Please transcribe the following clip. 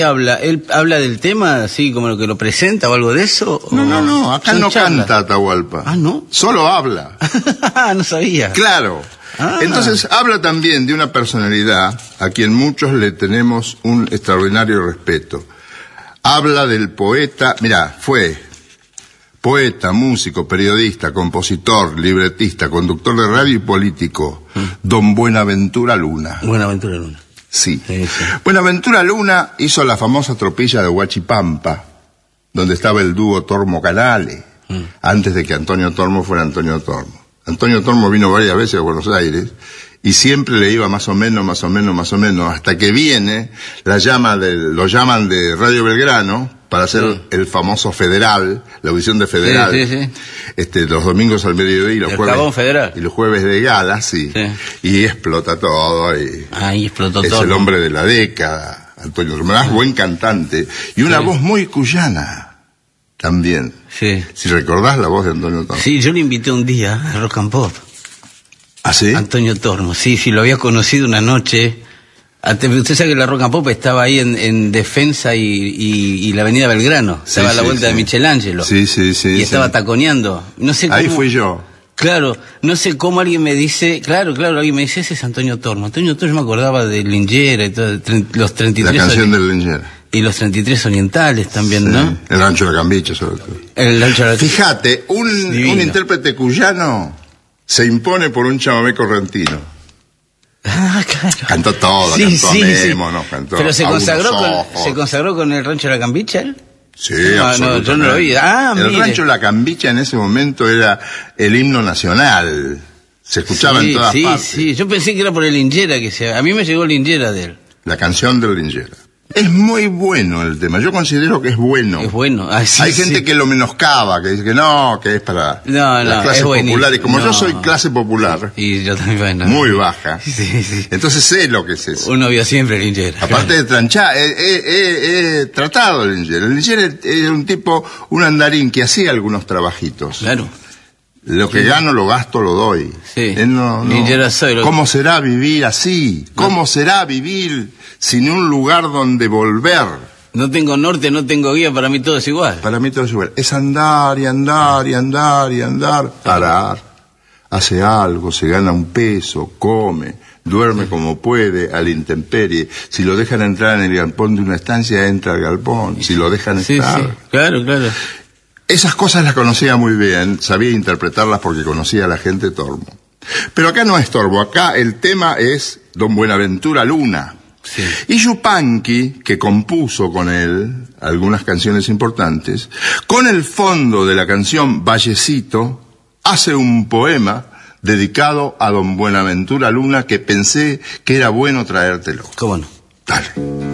¿Él habla del tema así como lo que lo presenta o algo de eso? No, acá no canta Atahualpa. Ah, ¿no? Solo habla. No sabía. Claro. Entonces habla también de una personalidad a quien muchos le tenemos un extraordinario respeto. Habla del poeta, mirá, fue poeta, músico, periodista, compositor, libretista, conductor de radio y político, don Buenaventura Luna. Buenaventura Luna. Sí. Buenaventura Luna hizo la famosa tropilla de Huachipampa, donde estaba el dúo Tormo-Canale, antes de que Antonio Tormo fuera Antonio Tormo. Antonio Tormo vino varias veces a Buenos Aires y siempre le iba más o menos, hasta que viene, lo llaman de Radio Belgrano para hacer el famoso Federal, la audición de Federal, los domingos al mediodía y los jueves de gala, y explota todo. Y explotó es todo. El hombre de la década, Antonio Tormo, buen cantante y una voz muy cuyana. También. Sí. Si recordás la voz de Antonio Tormo. Sí, yo le invité un día a Rock and Pop. ¿Ah, sí? Antonio Tormo, sí, lo había conocido una noche. Usted sabe que la Rock and Pop estaba ahí en Defensa y la Avenida Belgrano. Estaba a la vuelta de Michelangelo. Sí. Y estaba taconeando. No sé cómo. Ahí fui yo. Claro, no sé cómo alguien me dice, alguien me dice, ese es Antonio Tormo. Antonio Tormo, yo me acordaba de Lingera y todo, los 33. La canción del Lingera. Y los 33 orientales también, ¿no? El Rancho de la Cambiche, sobre todo. El Rancho de la... Fíjate, un intérprete cuyano se impone por un chamamé correntino. Claro. Cantó todo, cantó Nemo, no cantó. Pero se consagró con el Rancho de la Cambiche, ¿él? Sí, no, yo no lo vi. El Rancho de la Cambicha en ese momento era el himno nacional. Se escuchaba en todas partes. Sí, yo pensé que era por el Lingera, a mí me llegó Lingera de él. La canción del Lingera. Es muy bueno el tema, yo considero que es bueno. Es bueno. Hay gente que lo menoscaba, que dice que no, que es para las clases populares. Como yo soy clase popular, y yo también, muy baja, sí. Entonces sé lo que es eso. Uno vio siempre el Lingera. Aparte de tranchar, he tratado el Lingera. El Lingera era un andarín que hacía algunos trabajitos. Claro. Lo que gano, lo gasto, lo doy. Sí. ¿Cómo será vivir así? ¿Cómo será vivir sin un lugar donde volver? No tengo norte, no tengo guía, para mí todo es igual. Para mí todo es igual. Es andar y andar y andar y andar. Parar. Hace algo, se gana un peso, come, duerme como puede, a la intemperie. Si lo dejan entrar en el galpón de una estancia, entra al galpón. Si lo dejan estar. Sí, claro. Esas cosas las conocía muy bien, sabía interpretarlas porque conocía a la gente Tormo. Pero acá no es Tormo, acá el tema es don Buenaventura Luna. Sí. Y Yupanqui, que compuso con él algunas canciones importantes, con el fondo de la canción Vallecito, hace un poema dedicado a don Buenaventura Luna que pensé que era bueno traértelo. ¿Cómo no? Dale.